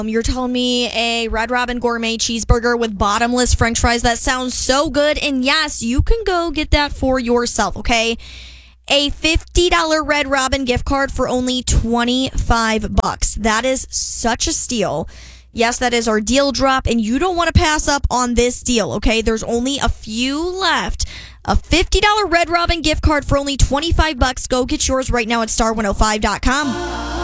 You're telling me a Red Robin Gourmet cheeseburger with bottomless french fries. That sounds so good. And yes, you can go get that for yourself, okay? A $50 Red Robin gift card for only $25. That is such a steal. Yes, that is our deal drop, and you don't want to pass up on this deal, okay? There's only a few left. A $50 Red Robin gift card for only $25. Go get yours right now at star105.com.